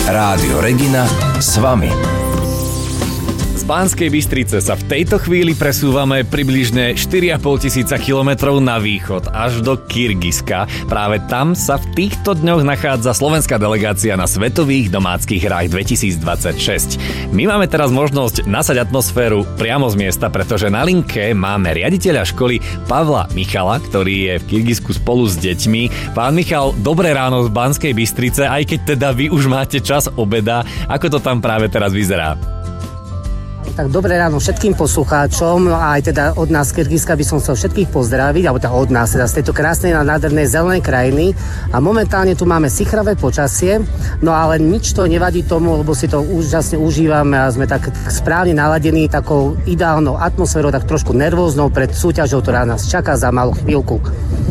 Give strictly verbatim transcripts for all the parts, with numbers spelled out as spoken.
Rádio Regina s vami. Z Banskej Bystrice sa v tejto chvíli presúvame približne štyri a pol tisíca kilometrov na východ až do Kyrgyzska. Práve tam sa v týchto dňoch nachádza slovenská delegácia na Svetových domáckych hrách dvetisícdvadsaťšesť. My máme teraz možnosť nasať atmosféru priamo z miesta, pretože na linke máme riaditeľa školy Pavla Michala, ktorý je v Kyrgyzsku spolu s deťmi. Pán Michal, dobré ráno z Banskej Bystrice, aj keď teda vy už máte čas obeda. Ako to tam práve teraz vyzerá? Tak dobré ráno všetkým poslucháčom a aj teda od nás z Kyrgyzska by som chcel všetkých pozdraviť, alebo teda od nás, teda z tejto krásnej a nádhernej zelenej krajiny. A momentálne tu máme sichravé počasie, no ale nič to nevadí tomu, lebo si to úžasne užívame a sme tak, tak správne naladení takou ideálnou atmosférou, tak trošku nervóznou pred súťažou, ktorá nás čaká za malú chvíľku.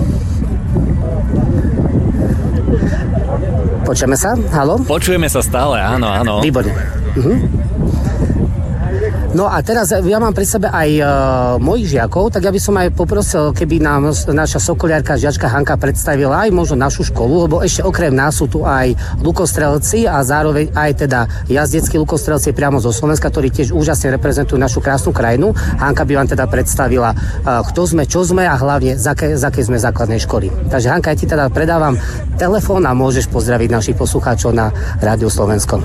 Počujeme sa? Haló? Počujeme sa stále, áno, áno. Výborne. Mhm. No a teraz ja mám pri sebe aj uh, mojich žiakov, tak ja by som aj poprosil, keby nám naša sokoliarka žiačka Hanka predstavila aj možno našu školu, lebo ešte okrem nás sú tu aj lukostrelci a zároveň aj teda jazdeckí lukostrelci priamo zo Slovenska, ktorí tiež úžasne reprezentujú našu krásnu krajinu. Hanka by vám teda predstavila, uh, kto sme, čo sme a hlavne z akej, z akej sme základnej školy. Takže Hanka, ja ti teda predávam telefón a môžeš pozdraviť našich poslucháčov na Rádiu Slovensko.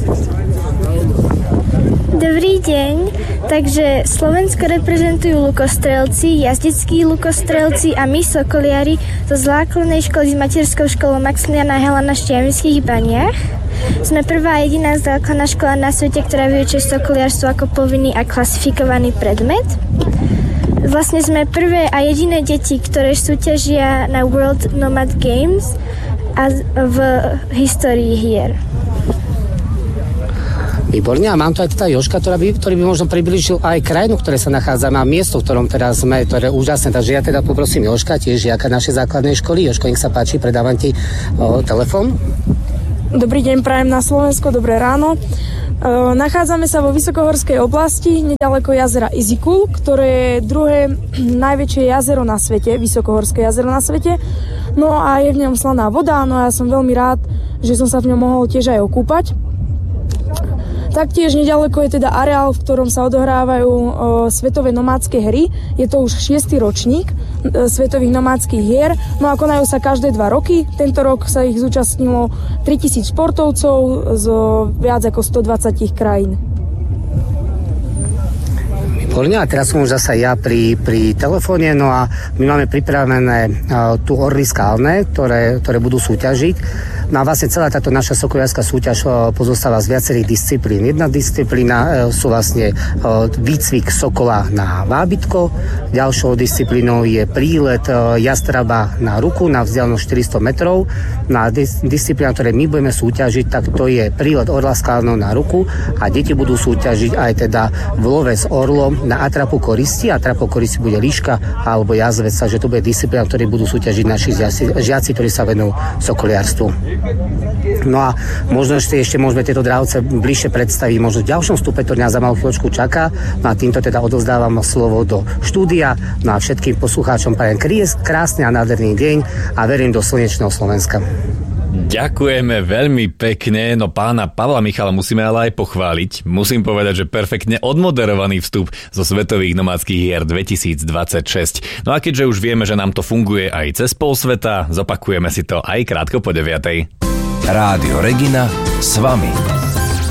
Dobrý deň, takže Slovensko reprezentujú lukostrelci, jazdeckí lukostrelci a my sokoliari zo základnej školy s materskou školou Maximiliana Helena v Štiavnických Baniach. Sme prvá jediná základná škola na svete, ktorá vyučuje sokoliarstvo ako povinný a klasifikovaný predmet. Vlastne sme prvé a jediné deti, ktoré súťažia na World Nomad Games a v histórii hier. Výborne, a mám tu aj teda Jožka, ktorá by, ktorý by možno priblížil aj krajinu, ktoré sa nachádzame a miesto, v ktorom teraz sme, ktoré je úžasné. Takže ja teda poprosím Jožka, tiež žiaka našej základnej školy. Jožko, nech sa páči, predávam ti o, telefón. Dobrý deň, prajem na Slovensko, dobré ráno. E, nachádzame sa vo vysokohorskej oblasti, nedaleko jazera Izikul, ktoré je druhé najväčšie jazero na svete, vysokohorské jazero na svete. No a je v ňom slaná voda, no a ja som veľmi rád, že som sa v ňom mohol tiež aj okúpať. Taktiež nedaleko je teda areál, v ktorom sa odohrávajú o, svetové nomádske hry. Je to už šiestý ročník e, svetových nomádskych hier. No a konajú sa každé dva roky. Tento rok sa ich zúčastnilo tritisíc športovcov z viac ako stodvadsať krajín. Výborne, a teraz som už zasa ja pri, pri telefóne, no a my máme pripravené uh, tu orly skalné, ktoré, ktoré budú súťažiť. No a vlastne celá táto naša sokoliarská súťaž uh, pozostáva z viacerých disciplín. Jedna disciplína uh, sú vlastne uh, výcvik sokola na vábitko, ďalšou disciplínou je prílet uh, jastraba na ruku na vzdialenosť štyristo metrov. No a dis- disciplína, ktoré my budeme súťažiť, tak to je prílet orla skalného na ruku a deti budú súťažiť aj teda v love s orlom na atrapu koristi. Atrapu koristi bude líška alebo jazvec, takže to bude disciplína, ktorej budú súťažiť naši žiaci, žiaci, ktorí sa venujú sokoliarstvu. No a možno ešte, ešte môžeme tieto dravce bližšie predstaviť možno v ďalšom stupe, ktorý nás za malú chvíľočku čaká. No a týmto teda odovzdávam slovo do štúdia. No a všetkým poslucháčom prajem krásny a nádherný deň a verím do slnečného Slovenska. Ďakujeme veľmi pekne, no pána Pavla Michala musíme ale aj pochváliť. Musím povedať, že perfektne odmoderovaný vstup zo Svetových nomádskych hier dvetisícdvadsaťšesť. No a keďže už vieme, že nám to funguje aj cez pol sveta, zopakujeme si to aj krátko po deviatej. Rádio Regina s vami.